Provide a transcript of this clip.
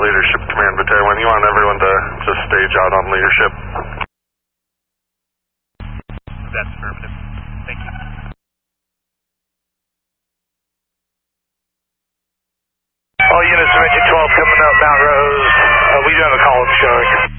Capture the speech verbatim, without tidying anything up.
leadership command battalion. You want everyone to just stage out on leadership. That's affirmative. Thank you. All units, Dimension twelve coming up Mount Rose. Uh, we do have a column showing.